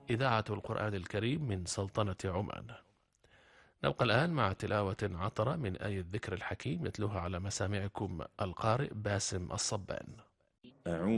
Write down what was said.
إذاعة القرآن الكريم من سلطنة عمان. نبقى الآن مع تلاوة عطرة من آية الذكر الحكيم يتلوها على مسامعكم القارئ باسم الصبان. أعوذ